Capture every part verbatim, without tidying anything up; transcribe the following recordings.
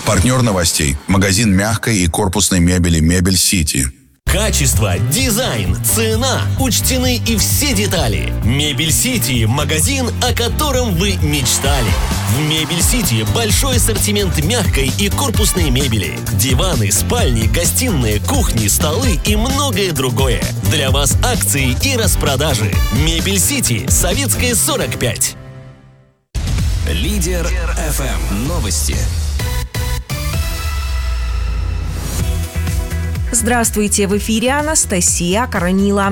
Партнер новостей – магазин мягкой и корпусной мебели «Мебель Сити». Качество, дизайн, цена – учтены и все детали. «Мебель Сити» – магазин, о котором вы мечтали. В «Мебель Сити» большой ассортимент мягкой и корпусной мебели. Диваны, спальни, гостиные, кухни, столы и многое другое. Для вас акции и распродажи. «Мебель Сити», Советская, сорок пять. Лидер эф эм. Новости. Здравствуйте, в эфире Анастасия Коронила.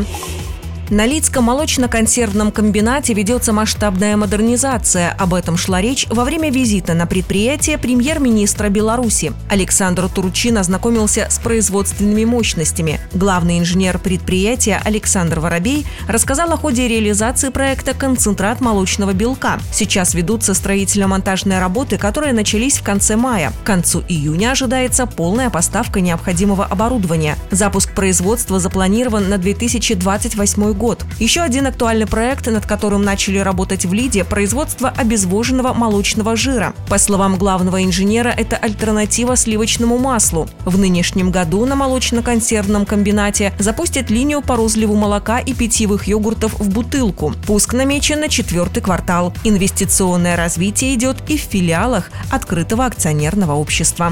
На Лидском молочно-консервном комбинате ведется масштабная модернизация. Об этом шла речь во время визита на предприятие премьер-министра Беларуси. Александр Турчин ознакомился с производственными мощностями. Главный инженер предприятия Александр Воробей рассказал о ходе реализации проекта «Концентрат молочного белка». Сейчас ведутся строительно-монтажные работы, которые начались в конце мая. К концу июня ожидается полная поставка необходимого оборудования. Запуск производства запланирован на две тысячи двадцать восьмой год. год. Еще один актуальный проект, над которым начали работать в Лиде – производство обезвоженного молочного жира. По словам главного инженера, это альтернатива сливочному маслу. В нынешнем году на молочно-консервном комбинате запустят линию по розливу молока и питьевых йогуртов в бутылку. Пуск намечен на четвертый квартал. Инвестиционное развитие идет и в филиалах открытого акционерного общества.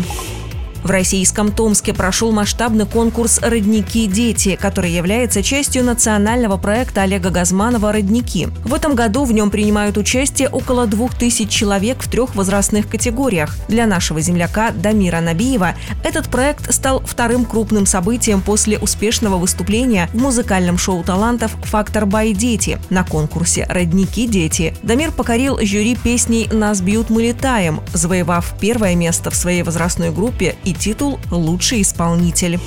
В российском Томске прошел масштабный конкурс «Родники. Дети», который является частью национального проекта Олега Газманова «Родники». В этом году в нем принимают участие около двух тысяч человек в трех возрастных категориях. Для нашего земляка Дамира Набиева этот проект стал вторым крупным событием после успешного выступления в музыкальном шоу талантов «Фактор бай Дети». На конкурсе «Родники. Дети» Дамир покорил жюри песней «Нас бьют, мы летаем», завоевав первое место в своей возрастной группе и титул «Лучший исполнитель».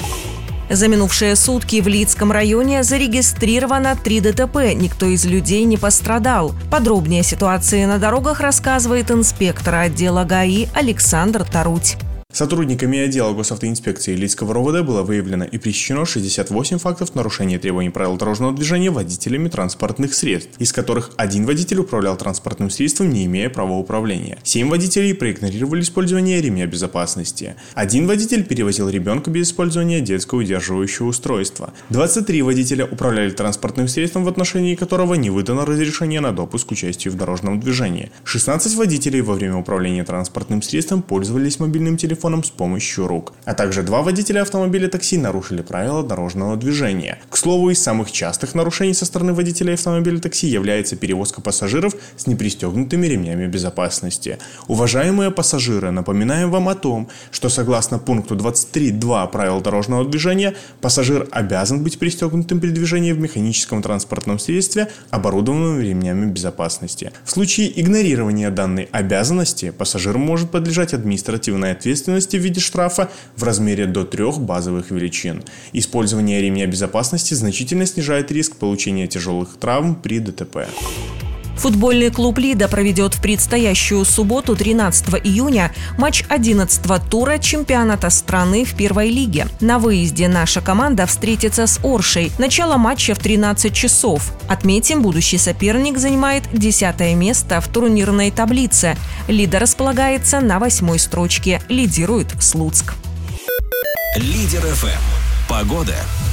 За минувшие сутки в Лидском районе зарегистрировано три дэ тэ пэ. Никто из людей не пострадал. Подробнее о ситуации на дорогах рассказывает инспектор отдела ГАИ Александр Таруть. Сотрудниками отдела госавтоинспекции Лидского эр о вэ дэ было выявлено и пресечено шестьдесят восемь фактов нарушения требований правил дорожного движения водителями транспортных средств, из которых один водитель управлял транспортным средством, не имея права управления. семь водителей проигнорировали использование ремня безопасности. Один водитель перевозил ребенка без использования детского удерживающего устройства. двадцать три водителя управляли транспортным средством, в отношении которого не выдано разрешение на допуск к участию в дорожном движении. шестнадцать водителей во время управления транспортным средством пользовались мобильным телефоном с помощью рук, а также два водителя автомобиля такси нарушили правила дорожного движения. К слову, из самых частых нарушений со стороны водителей автомобиля такси является перевозка пассажиров с непристегнутыми ремнями безопасности. Уважаемые пассажиры, напоминаем вам о том, что согласно пункту двадцать три точка два правил дорожного движения, пассажир обязан быть пристегнутым при движении в механическом транспортном средстве, оборудованном ремнями безопасности. В случае игнорирования данной обязанности пассажир может подлежать административной ответственности в виде штрафа в размере до трех базовых величин. Использование ремня безопасности значительно снижает риск получения тяжелых травм при дэ тэ пэ. Футбольный клуб «Лида» проведет в предстоящую субботу, тринадцатого июня, матч одиннадцатого тура чемпионата страны в первой лиге. На выезде наша команда встретится с Оршей. Начало матча в тринадцать часов. Отметим, будущий соперник занимает десятое место в турнирной таблице. «Лида» располагается на восьмой строчке. Лидирует Слуцк. Лидер эф эм. Погода.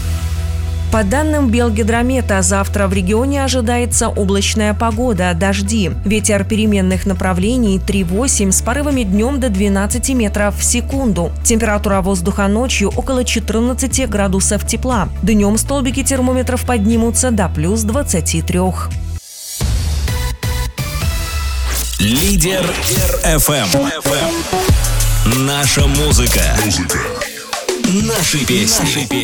По данным Белгидромета, завтра в регионе ожидается облачная погода, дожди. Ветер переменных направлений три-восемь с порывами днем до двенадцати метров в секунду. Температура воздуха ночью около четырнадцати градусов тепла. Днем столбики термометров поднимутся до плюс двадцати трёх. Лидер эф эм. Наша музыка. Наши песни.